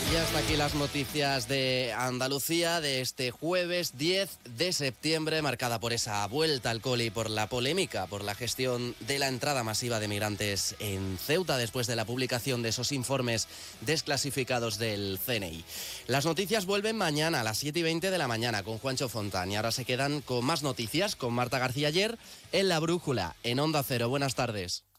Y hasta aquí las noticias de Andalucía de este jueves 10 de septiembre, marcada por esa vuelta al cole y por la polémica por la gestión de la entrada masiva de migrantes en Ceuta después de la publicación de esos informes desclasificados del CNI. Las noticias vuelven mañana a las 7:20 de la mañana con Juancho Fontán y ahora se quedan con más noticias con Marta García Ayer en La Brújula, en Onda Cero. Buenas tardes.